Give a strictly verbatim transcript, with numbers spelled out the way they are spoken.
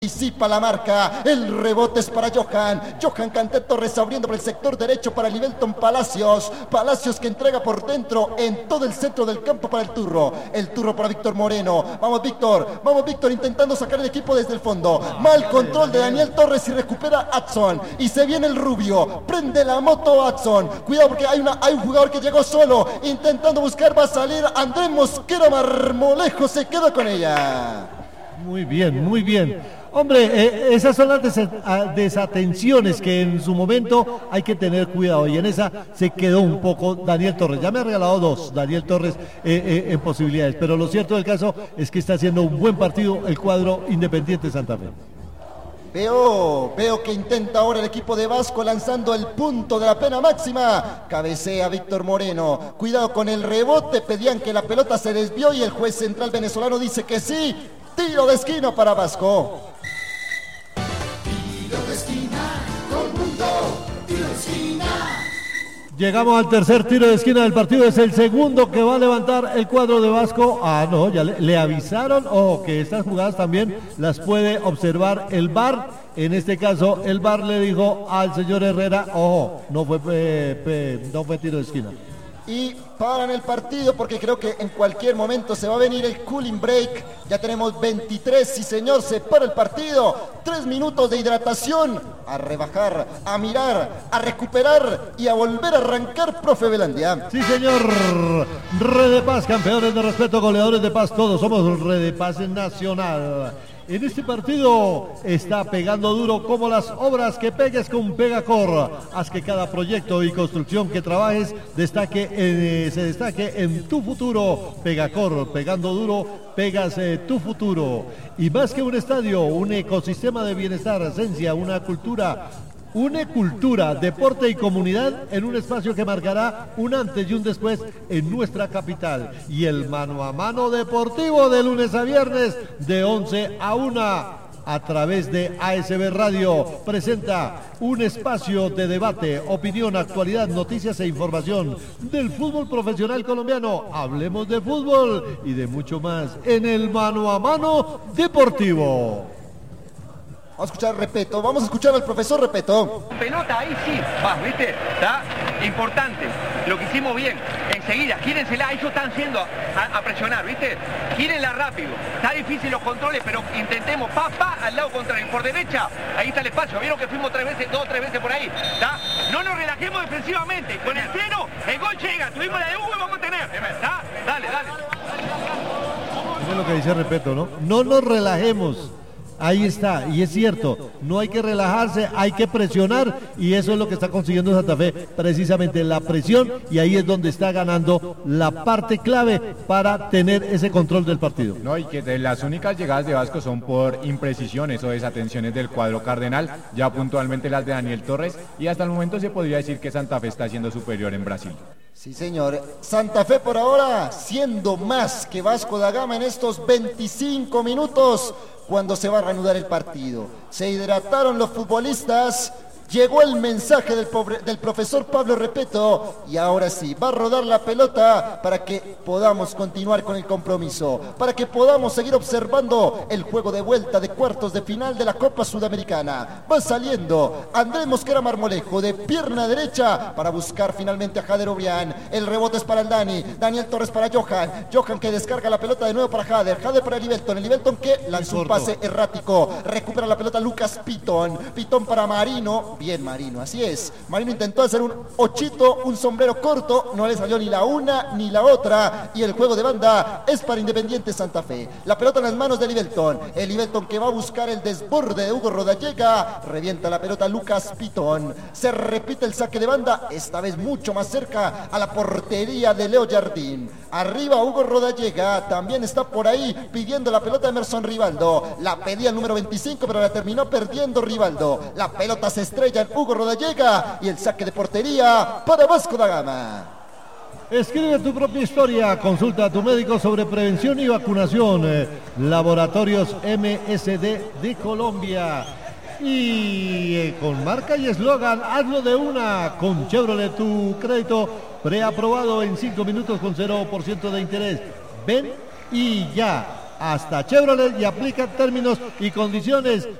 Anticipa la marca, el rebote es para Johan, Johan Canté Torres abriendo por el sector derecho para Livelton Palacios, Palacios que entrega por dentro en todo el centro del campo para el Turro, el Turro para Víctor Moreno, vamos Víctor, vamos Víctor intentando sacar el equipo desde el fondo, mal control de Daniel Torres y recupera Adson, y se viene el Rubio, prende la moto Adson, cuidado porque hay, una, hay un jugador que llegó solo, intentando buscar, va a salir Andrés Mosquera Marmolejo, se queda con ella. Muy bien, muy bien. Hombre, eh, esas son las des desatenciones que en su momento hay que tener cuidado, y en esa se quedó un poco Daniel Torres. Ya me ha regalado dos Daniel Torres eh, eh, en posibilidades, pero lo cierto del caso es que está haciendo un buen partido el cuadro Independiente Santa Fe. Veo, veo que intenta ahora el equipo de Vasco lanzando el punto de la pena máxima. Cabecea Víctor Moreno. Cuidado con el rebote. Pedían que la pelota se desvió y el juez central venezolano dice que sí. Tiro de esquina para Vasco. Tiro de esquina, todo el mundo, tiro de esquina. Llegamos al tercer tiro de esquina del partido, es el segundo que va a levantar el cuadro de Vasco. Ah, no, ya le, le avisaron, ojo, que estas jugadas también las puede observar el V A R. En este caso, el V A R le dijo al señor Herrera, ojo, no fue, pe, pe, no fue tiro de esquina. Y paran el partido porque creo que en cualquier momento se va a venir el cooling break. Ya tenemos veintitrés, sí señor, se para el partido. Tres minutos de hidratación. A rebajar, a mirar, a recuperar y a volver a arrancar, profe Velandia. Sí señor, Red de Paz, campeones de respeto, goleadores de paz, todos somos Red de Paz Nacional. En este partido está pegando duro como las obras que pegues con Pegacor. Haz que cada proyecto y construcción que trabajes destaque, eh, se destaque en tu futuro. Pegacor, pegando duro, pegas eh, tu futuro. Y más que un estadio, un ecosistema de bienestar, esencia, una cultura. Une cultura, deporte y comunidad en un espacio que marcará un antes y un después en nuestra capital. Y el mano a mano deportivo de lunes a viernes de once a una a través de A S B Radio presenta un espacio de debate, opinión, actualidad, noticias e información del fútbol profesional colombiano. Hablemos de fútbol y de mucho más en el mano a mano deportivo. Vamos a escuchar Repeto, vamos a escuchar al profesor Repeto. Pelota ahí sí, va, ¿viste? Está importante, lo que hicimos bien. Enseguida, gírensela, ellos están haciendo a, a presionar, ¿viste? Gírenla rápido. Está difícil los controles, pero intentemos, pa, pa, al lado contrario. Por derecha, ahí está el espacio. Vieron que fuimos tres veces, dos, tres veces por ahí. ¿Está? No nos relajemos defensivamente. Con el freno, el gol llega. Tuvimos la de Hugo y vamos a tener. ¿Está? Dale, dale. Eso es lo que dice Repeto, ¿no? No nos relajemos. Ahí está, y es cierto, no hay que relajarse, hay que presionar, y eso es lo que está consiguiendo Santa Fe, precisamente la presión, y ahí es donde está ganando la parte clave para tener ese control del partido. No, y que de las únicas llegadas de Vasco son por imprecisiones o desatenciones del cuadro cardenal, ya puntualmente las de Daniel Torres, y hasta el momento se podría decir que Santa Fe está siendo superior en Brasil. Sí señor, Santa Fe por ahora siendo más que Vasco da Gama en estos veinticinco minutos cuando se va a reanudar el partido. Se hidrataron los futbolistas, llegó el mensaje del, pobre, del profesor Pablo Repeto y ahora sí, va a rodar la pelota para que podamos continuar con el compromiso, para que podamos seguir observando el juego de vuelta de cuartos de final de la Copa Sudamericana. Va saliendo Andrés Mosquera Marmolejo de pierna derecha para buscar finalmente a Jader Obrián. El rebote es para el Dani, Daniel Torres para Johan, Johan que descarga la pelota de nuevo para Jader, Jader para Livelton, el Livelton que lanza un pase errático, recupera la pelota Lucas Pitón, Pitón para Marino. Bien Marino, así es. Marino intentó hacer un ochito, un sombrero corto, no le salió ni la una ni la otra. Y el juego de banda es para Independiente Santa Fe. La pelota en las manos de Livelton. El Livelton que va a buscar el desborde de Hugo Rodallega. Revienta la pelota Lucas Pitón. Se repite el saque de banda, esta vez mucho más cerca a la portería de Leo Jardín. Arriba Hugo Rodallega, también está por ahí pidiendo la pelota de Emerson Rivaldo. La pedía el número veinticinco, pero la terminó perdiendo Rivaldo. La pelota se estrella en Hugo Rodallega y el saque de portería para Vasco da Gama. Escribe tu propia historia, consulta a tu médico sobre prevención y vacunación. Eh, Laboratorios M S D de Colombia. Y eh, con marca y eslogan, hazlo de una. Con Chevrolet tu crédito preaprobado en cinco minutos con cero por ciento de interés. Ven y ya. hasta Chevrolet y aplica términos y condiciones